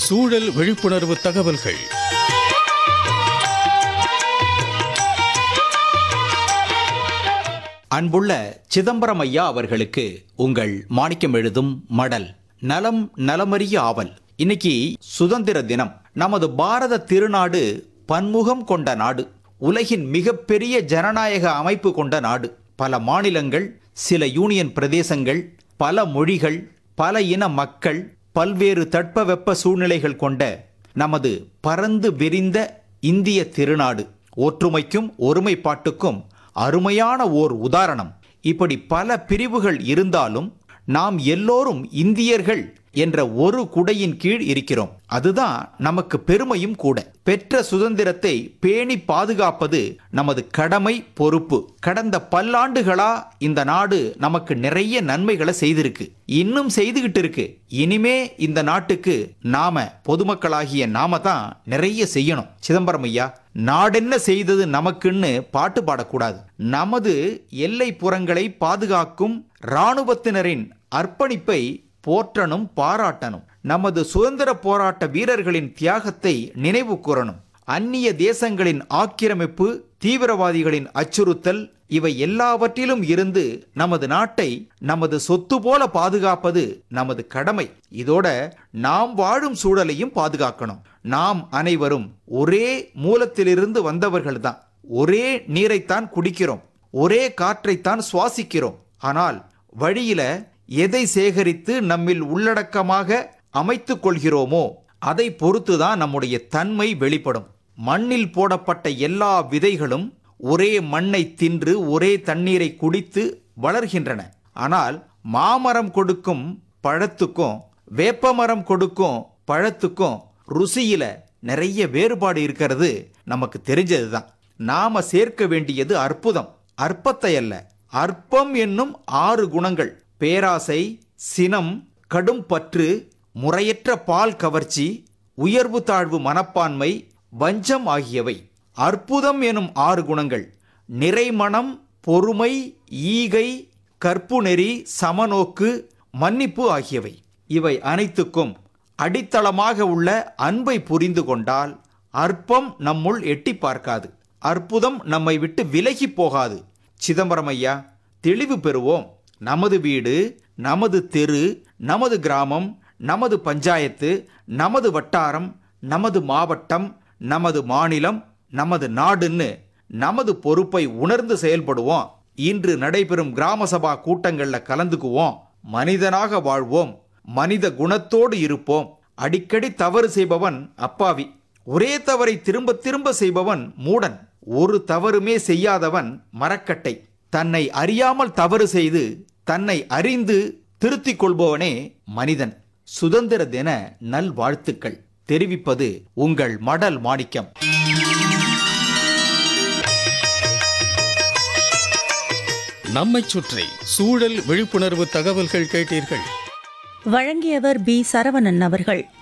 சூழல் விழிப்புணர்வு தகவல்கள். அன்புள்ள சிதம்பரம் ஐயா அவர்களுக்கு உங்கள் மாணிக்கம் எழுதும் மடல். நலம் நலமறிய ஆவல். இன்னைக்கு சுதந்திர தினம். நமது பாரத திருநாடு பன்முகம் கொண்ட நாடு, உலகின் மிகப்பெரிய ஜனநாயக அமைப்பு கொண்ட நாடு. பல மாநிலங்கள், சில யூனியன் பிரதேசங்கள், பல மொழிகள், பல இன மக்கள், பல்வேறு தட்பவெப்ப சூழ்நிலைகள் கொண்ட நமது பரந்து விரிந்த இந்திய திருநாடு ஒற்றுமைக்கும் ஒருமைப்பாட்டுக்கும் அருமையான ஓர் உதாரணம். இப்படி பல பிரிவுகள் இருந்தாலும் நாம் எல்லோரும் இந்தியர்கள் என்ற ஒரு குடையின் கீழ் இருக்கிறோம். அதுதான் நமக்கு பெருமையும் கூட. பெற்ற சுதந்திரத்தை பேணி பாதுகாப்பது நமது கடமை, பொறுப்பு. கடந்த பல்லாண்டுகளா இந்த நாடு நமக்கு நிறைய நன்மைகளை செய்திருக்கு, இன்னும் செய்துகிட்டு இருக்கு. இனிமே இந்த நாட்டுக்கு நாம பொதுமக்களாகிய நாம தான் நிறைய செய்யணும். சிதம்பரம் ஐயா, நாடென்ன செய்தது நமக்குன்னு பாட்டு பாடக்கூடாது. நமது எல்லை புறங்களை பாதுகாக்கும் இராணுவத்தினரின் அர்ப்பணிப்பை போற்றணும், பாராட்டணும். நமது சுதந்திர போராட்ட வீரர்களின் தியாகத்தை நினைவு கூறணும். அந்நிய தேசங்களின் ஆக்கிரமிப்பு, தீவிரவாதிகளின் அச்சுறுத்தல், இவை எல்லாவற்றிலும் இருந்து நமது நாட்டை நமது சொத்து போல பாதுகாப்பது நமது கடமை. இதோட நாம் வாழும் சூழலையும் பாதுகாக்கணும். நாம் அனைவரும் ஒரே மூலத்திலிருந்து வந்தவர்கள்தான். ஒரே நீரைத்தான் குடிக்கிறோம், ஒரே காற்றைத்தான் சுவாசிக்கிறோம். ஆனால் வழியில எதை சேகரித்து நம்மில் உள்ளடக்கமாக அமைத்துக் கொள்கிறோமோ அதை பொறுத்துதான் நம்முடைய தன்மை வெளிப்படும். மண்ணில் போடப்பட்ட எல்லா விதைகளும் ஒரே மண்ணை தின்று ஒரே தண்ணீரை குடித்து வளர்கின்றன. ஆனால் மாமரம் கொடுக்கும் பழத்துக்கும் வேப்பமரம் கொடுக்கும் பழத்துக்கும் ருசியில நிறைய வேறுபாடு இருக்கிறது நமக்கு தெரிஞ்சதுதான். நாம சேர்க்க வேண்டியது அற்புதம், அற்பத்தை அல்ல. அற்பம் என்னும் 6 குணங்கள்: பேராசை, சினம், கடும் பற்று, முறையற்ற பால் கவர்ச்சி, உயர்வு தாழ்வு மனப்பான்மை, வஞ்சம் ஆகியவை. அற்புதம் எனும் 6 குணங்கள் நிறைமனம், பொறுமை, ஈகை, கற்பு நெறி, சமநோக்கு, மன்னிப்பு ஆகியவை. இவை அனைத்துக்கும் அடித்தளமாக உள்ள அன்பை புரிந்து கொண்டால் அற்பம் நம்முள் எட்டி பார்க்காது, அற்புதம் நம்மை விட்டு விலகி போகாது. சிதம்பரம் ஐயா, தெளிவு பெறுவோம். நமது வீடு, நமது தெரு, நமது கிராமம், நமது பஞ்சாயத்து, நமது வட்டாரம், நமது மாவட்டம், நமது மாநிலம், நமது நாடுன்னு நமது பொறுப்பை உணர்ந்து செயல்படுவோம். இன்று நடைபெறும் கிராம சபா கூட்டங்கள்ல கலந்துக்குவோம். மனிதனாக வாழ்வோம், மனித குணத்தோடு இருப்போம். அடிக்கடி தவறு செய்பவன் அப்பாவி, ஒரே தவறை திரும்ப திரும்ப செய்பவன் மூடன், ஒரு தவறுமே செய்யாதவன் மரக்கட்டை. தன்னை அறியாமல் தவறு செய்து தன்னை அறிந்து திருத்திக் கொள்பவனே மனிதன். சுதந்திர தின நல்வாழ்த்துக்கள் தெரிவிப்பது உங்கள் மடல் மாணிக்கம். நம்மைச் சுற்றி சூழல் விழிப்புணர்வு தகவல்கள் கேட்டீர்கள். வழங்கியவர் பி. சரவணன் அவர்கள்.